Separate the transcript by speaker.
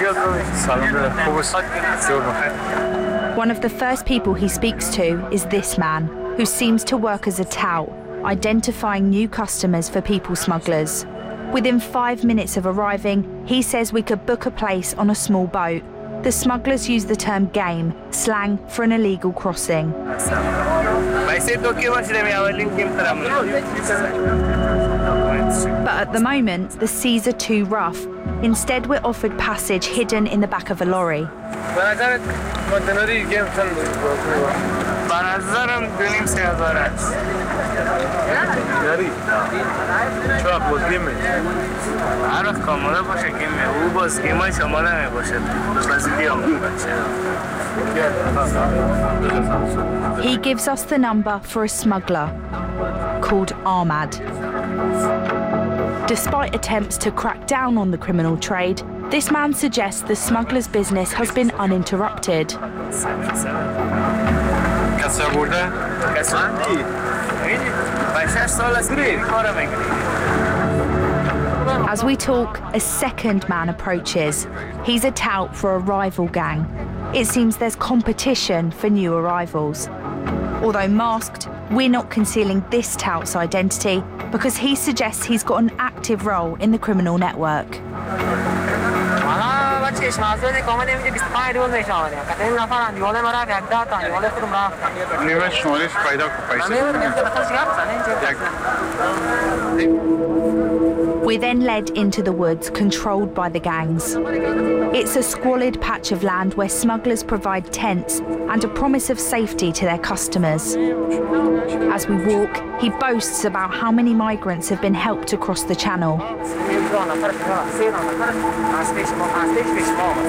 Speaker 1: One of the first people he speaks to is this man, who seems to work as a tout, identifying new customers for people smugglers. Within 5 minutes of arriving, he says we could book a place on a small boat. The smugglers use the term game, slang for an illegal crossing. But at the moment, the seas are too rough. Instead, we're offered passage hidden in the back of a lorry. He gives us the number for a smuggler called Ahmad. Despite attempts to crack down on the criminal trade, this man suggests the smuggler's business has been uninterrupted. As we talk, a second man approaches. He's a tout for a rival gang. It seems there's competition for new arrivals. Although masked, we're not concealing this tout's identity because he suggests he's got an active role in the criminal network. We're then led into the woods controlled by the gangs. It's a squalid patch of land where smugglers provide tents and a promise of safety to their customers. As we walk, he boasts about how many migrants have been helped across the channel.